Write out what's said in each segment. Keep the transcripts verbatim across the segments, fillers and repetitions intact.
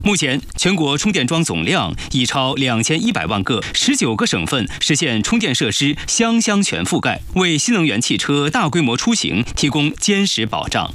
目前，全国充电桩总量已超两千一百万个，十九个省份实现充电设施乡乡全覆盖，为新能源汽车大规模出行提供坚实保障。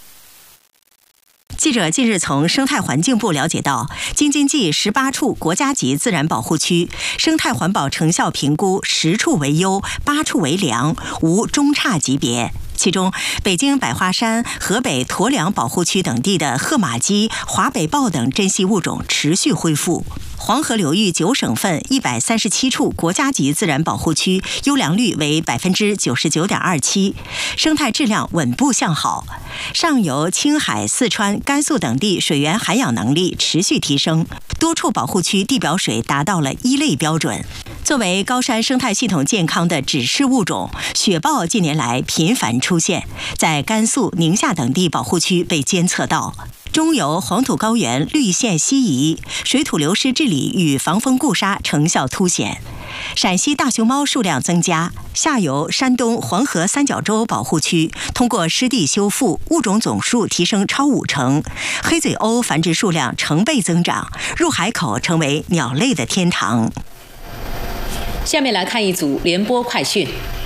记者近日从生态环境部了解到，京津冀十八处国家级自然保护区生态环保成效评估十处为优，八处为良，无中差级别。其中，北京百花山、河北驮粮保护区等地的褐马鸡、华北豹等珍稀物种持续恢复。黄河流域九省份一百三十七处国家级自然保护区优良率为百分之九十九点二七，生态质量稳步向好。上游青海、四川、甘肃等地水源涵养能力持续提升，多处保护区地表水达到了一类标准。作为高山生态系统健康的指示物种，雪豹近年来频繁出现，在甘肃、宁夏等地保护区被监测到。中游黄土高原绿线西移，水土流失治理与防风固沙成效凸显。陕西大熊猫数量增加，下游山东黄河三角洲保护区通过湿地修复，物种总数提升超五成，黑嘴鸥繁殖数量成倍增长，入海口成为鸟类的天堂。 下面来看一组联播快讯。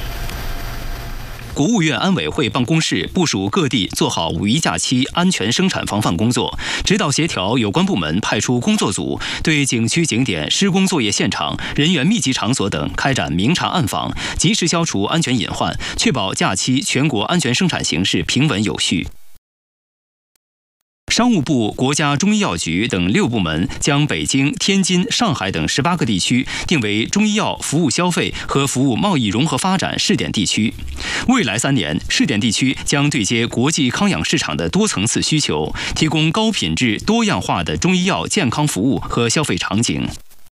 国务院安委会办公室部署各地做好五一假期安全生产防范工作，指导协调有关部门派出工作组，对景区景点、施工作业现场、人员密集场所等开展明察暗访，及时消除安全隐患，确保假期全国安全生产形势平稳有序。商务部、国家中医药局等六部门将北京、天津、上海等十八个地区定为中医药服务消费和服务贸易融合发展试点地区。未来三年，试点地区将对接国际康养市场的多层次需求，提供高品质、多样化的中医药健康服务和消费场景。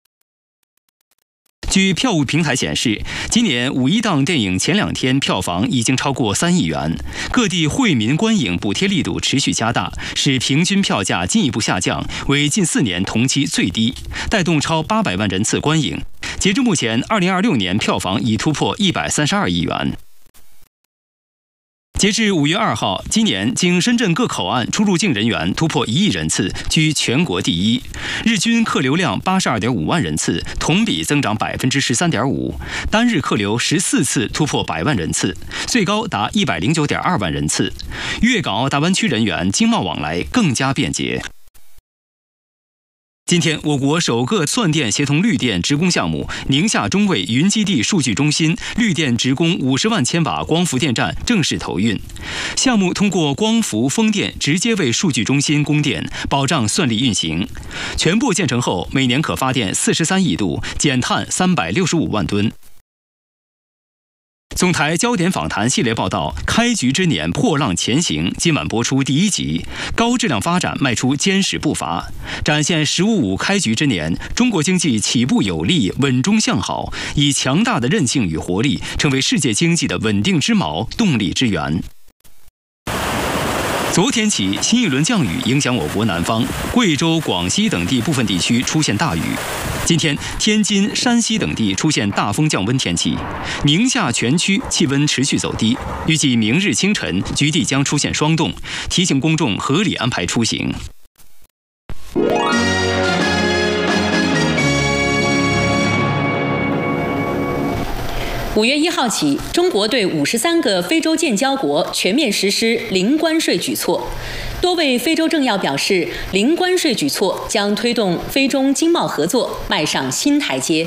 据票务平台显示，今年五一档电影前两天票房已经超过三亿元。各地惠民观影补贴力度持续加大，使平均票价进一步下降，为近四年同期最低，带动超八百万人次观影。截至目前，二零二六年票房已突破一百三十二亿元。截至五月二号，今年经深圳各口岸出入境人员突破一亿人次，居全国第一。日均客流量八十二点五万人次，同比增长百分之十三点五。单日客流十四次突破百万人次，最高达一百零九点二万人次。粤港澳大湾区人员经贸往来更加便捷。今天，我国首个算电协同绿电职工项目宁夏中卫云基地数据中心绿电职工五十万千瓦光伏电站正式投运。项目通过光伏风电直接为数据中心供电，保障顺利运行。全部建成后，每年可发电四十三亿度，减碳三百六十五万吨。总台焦点访谈系列报道《开局之年破浪前行》今晚播出第一集，高质量发展迈出坚实步伐，展现“十五五”开局之年，中国经济起步有力，稳中向好，以强大的韧性与活力，成为世界经济的稳定之锚、动力之源。昨天起，新一轮降雨影响我国南方，贵州、广西等地部分地区出现大雨。今天，天津、山西等地出现大风降温天气，宁夏全区气温持续走低，预计明日清晨局地将出现霜冻，提醒公众合理安排出行。 五月一号起，中国对五十三个非洲建交国全面实施零关税举措。多位非洲政要表示，零关税举措将推动非中经贸合作迈上新台阶。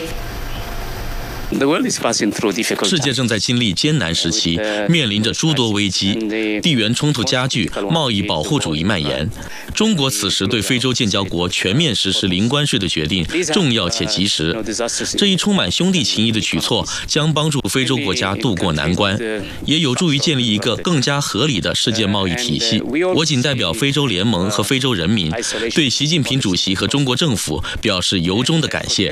世界正在经历艰难时期，面临着诸多危机，地缘冲突加剧，贸易保护主义蔓延。中国此时对非洲建交国全面实施零关税的决定重要且及时。这一充满兄弟情谊的举措将帮助非洲国家渡过难关，也有助于建立一个更加合理的世界贸易体系。我仅代表非洲联盟和非洲人民，对习近平主席和中国政府表示由衷的感谢。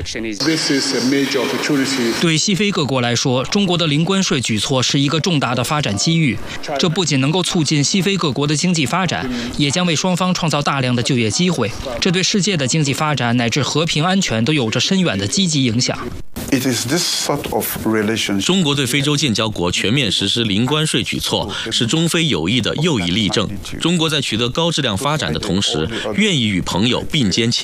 对西非各国来说，中国的零关税举措是一个重大的发展机遇。这不仅能够促进西非各国的经济发展，也将为双方创造大量的就业机会。这对世界的经济发展乃至和平安全都有着深远的积极影响。 中国对非洲建交国全面实施零关税举措，是中非友谊的又一例证。中国在取得高质量发展的同时，愿意与朋友并肩前